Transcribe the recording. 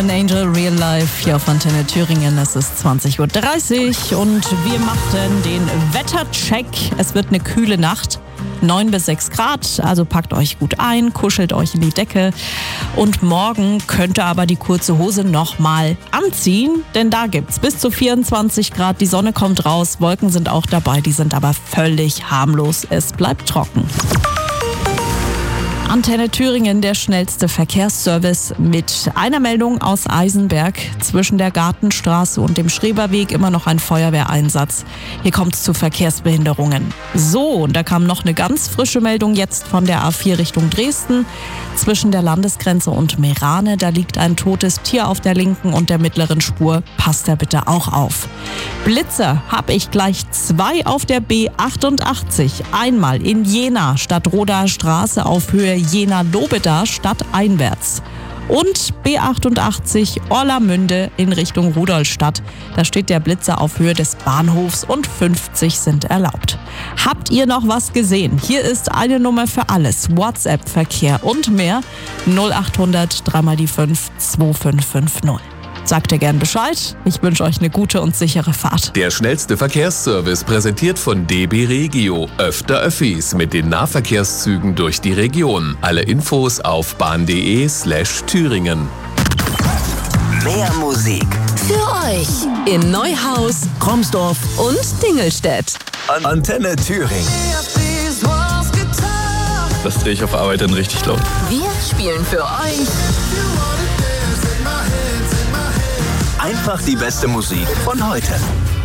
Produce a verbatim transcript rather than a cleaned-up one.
Angel Real Life hier auf Antenne Thüringen. Es ist zwanzig Uhr dreißig und wir machen den Wettercheck. Es wird eine kühle Nacht. neun bis sechs Grad, also packt euch gut ein, kuschelt euch in die Decke. Und morgen könnt ihr aber die kurze Hose nochmal anziehen, denn da gibt's bis zu vierundzwanzig Grad. Die Sonne kommt raus, Wolken sind auch dabei, die sind aber völlig harmlos. Es bleibt trocken. Antenne Thüringen, der schnellste Verkehrsservice mit einer Meldung aus Eisenberg. Zwischen der Gartenstraße und dem Schreberweg immer noch ein Feuerwehreinsatz. Hier kommt es zu Verkehrsbehinderungen. So, und da kam noch eine ganz frische Meldung jetzt von der A vier Richtung Dresden. Zwischen der Landesgrenze und Meerane, da liegt ein totes Tier auf der linken und der mittleren Spur. Passt da bitte auch auf. Blitze habe ich gleich zwei auf der B achtundachtzig. Einmal in Jena, Stadtroder Straße auf Höhe Jena-Lobeda stadteinwärts. Und B achtundachtzig Orlamünde in Richtung Rudolstadt. Da steht der Blitzer auf Höhe des Bahnhofs und fünfzig sind erlaubt. Habt ihr noch was gesehen? Hier ist eine Nummer für alles. WhatsApp-Verkehr und mehr. null achthundert drei mal die fünf zwei fünf fünf null. Sagt ihr gern Bescheid. Ich wünsche euch eine gute und sichere Fahrt. Der schnellste Verkehrsservice präsentiert von D B Regio. Öfter Öffis mit den Nahverkehrszügen durch die Region. Alle Infos auf bahn.de slash Thüringen. Mehr Musik für euch in Neuhaus, Kromsdorf und Dingelstedt. An Antenne Thüringen. Das drehe ich auf Arbeit dann richtig laut. Wir spielen für euch Einfach die beste Musik von heute.